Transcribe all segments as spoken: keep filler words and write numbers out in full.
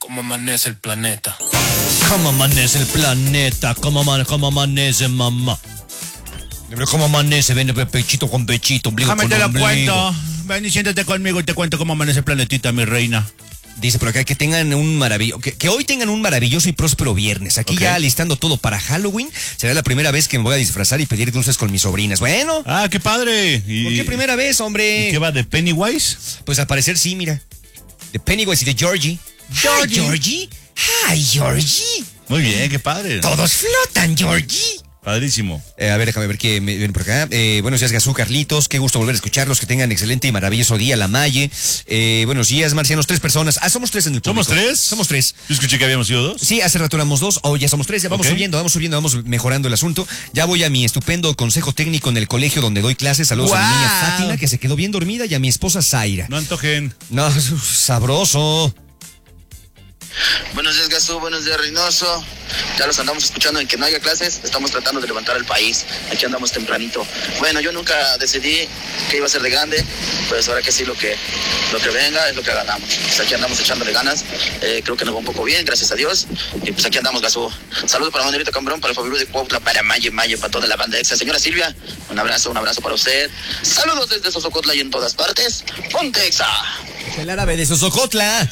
¿Cómo amanece el planeta? ¿Cómo amanece el planeta? ¿Cómo, ama- cómo amanece, mamá? ¿Cómo amanece? Ven, pechito con pechito, ombligo Déjame con te lo ombligo. cuento. Ven y siéntate conmigo y te cuento cómo amanece el planetita, mi reina. Dice por acá que tengan un maravilloso, que, que hoy tengan un maravilloso y próspero viernes. Aquí Ok. ya listando todo para Halloween. Será la primera vez que me voy a disfrazar y pedir dulces con mis sobrinas. Bueno, Ah, qué padre. ¿Y, ¿por qué primera vez, hombre? ¿y qué va de Pennywise? Pues al parecer sí, mira. De Pennywise y de Georgie. Georgie. Hi, Georgie. Hi, Georgie. Muy bien, qué padre. Todos flotan, Georgie. Padrísimo. Eh, a ver, déjame ver qué me ven por acá. Eh, buenos días, Gazú, Carlitos. Qué gusto volver a escucharlos. Que tengan excelente y maravilloso día, la Maye. Eh, buenos días, marcianos. Tres personas. Ah, somos tres en el público. ¿Somos tres? Somos tres. Yo escuché que habíamos sido dos. Sí, hace rato éramos dos. Hoy ya somos tres. Ya vamos Ok. subiendo, vamos subiendo, vamos mejorando el asunto. Ya voy a mi estupendo consejo técnico en el colegio donde doy clases. Saludos a mi ¡Guau! niña Fátima, que se quedó bien dormida, y a mi esposa Zaira. No antojen. No, sabroso. Buenos días, Gazú, buenos días, Reynoso. Ya los andamos escuchando en que no haya clases. Estamos tratando de levantar el país. Aquí andamos tempranito. Bueno, yo nunca decidí que iba a ser de grande. Pues ahora que sí, lo que, lo que venga es lo que agarramos. Pues aquí andamos echándole ganas. Eh, creo que nos va un poco bien, gracias a Dios. Y pues aquí andamos, Gazú. Saludos para Manuelito Cambrón, para el Fabiru de Cuautla, para Maye, Maye, para toda la banda exa. Señora Silvia, un abrazo, un abrazo para usted. Saludos desde Sosocotla y en todas partes. Ponte exa. El árabe de Sosocotla.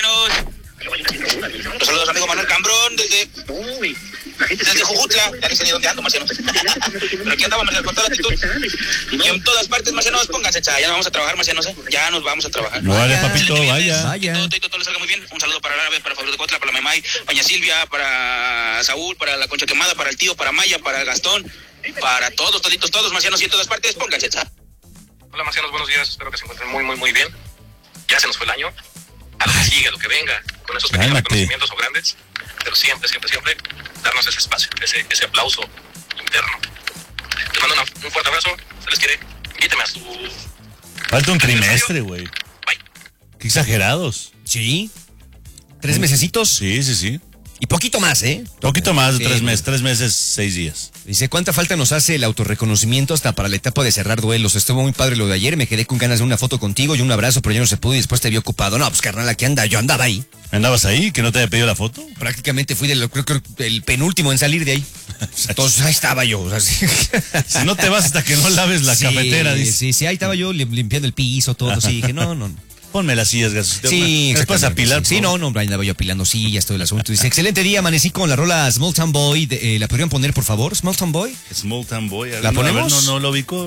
Los saludos, amigo Manuel Cambrón, desde... Uy, desde Jujutla. Ya ni sé ni dónde ando, marcianos. Pero aquí andamos, marcianos, con toda la actitud. Y en todas partes, marcianos, pónganse, cha. Ya nos vamos a trabajar, marcianos, ¿eh? Ya nos vamos a trabajar. No vale, papito, Excelente vaya. viernes. Vaya. Que todo, todo, todo le salga muy bien. Un saludo para el árabe, para Fabio de Cuatla, para la Memay, Doña Silvia, para Saúl, para la Concha Quemada, para el tío, para Maya, para Gastón, para todos, toditos, todos, marcianos, y en todas partes, pónganse, cha. Hola marcianos, buenos días, espero que se encuentren muy, muy, muy bien. Ya se nos fue el año, a lo que sigue, a lo que venga, con esos pequeños Cálmate. reconocimientos o grandes, pero siempre, siempre, siempre, darnos ese espacio, ese, ese aplauso interno. Les mando una- un fuerte abrazo, se les quiere, invíteme a su... Falta un trimestre, güey. Bye. Qué exagerados. Sí. Tres mesecitos. Sí, sí, sí. Y poquito más, ¿eh? Poquito más de Sí, tres güey. meses, tres meses, seis días. Dice, ¿cuánta falta nos hace el autorreconocimiento hasta para la etapa de cerrar duelos? Estuvo muy padre lo de ayer, me quedé con ganas de una foto contigo y un abrazo, pero ya no se pudo y después te vi ocupado. No, pues carnal, aquí anda, yo andaba ahí. ¿Andabas ahí? ¿Que no te había pedido la foto? Prácticamente fui del, creo que el penúltimo en salir de ahí. Entonces ahí estaba yo. O sea, sí. Si no te vas hasta que no laves la Sí, cafetera, dice. Sí, sí, ahí estaba yo lim- limpiando el piso, todo. Sí, dije, no, no, no. Ponme las sillas, gas. Sí, Después a exactamente, pilar. Sí, sí, no, no, Brian, andaba yo apilando sillas, todo el asunto. Dice, excelente día, amanecí con la rola Small Town Boy. de- eh, ¿La podrían poner, por favor? Small Town Boy. Small Town Boy. A ver, ¿La no, a ver, ponemos? No, no lo ubico.